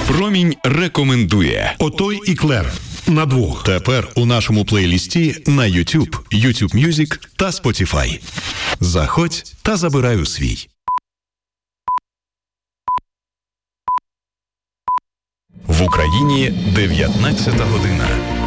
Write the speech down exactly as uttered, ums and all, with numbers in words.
Промінь рекомендує. Отой і Клер. На двох. Тепер у нашому плейлісті на YouTube, YouTube Music та Spotify. Заходь та забирай у свій. В Україні дев'ятнадцята година.